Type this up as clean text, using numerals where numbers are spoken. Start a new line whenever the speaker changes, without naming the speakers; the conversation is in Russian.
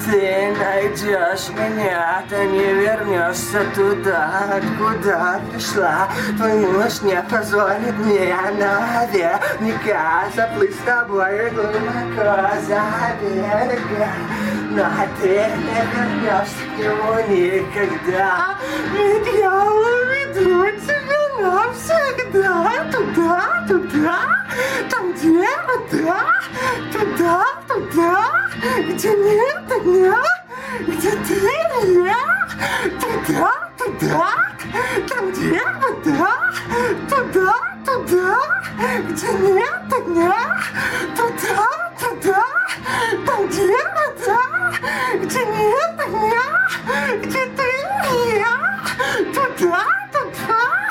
ты найдешь меня, ты не вернешься туда, откуда пришла. Твой муж не позволит мне наверняка заплыть с тобой глубоко за берега. Но ты не вернешься к нему никогда, ведь я уведу тебя навсегда. Туда, туда, там где вода, туда, туда, где нет огня, где ты и я. Туда, туда, там где вода, туда, туда, где нет огня, туда, туда, там где вода, где нет огня, где ты и я. Туда, туда,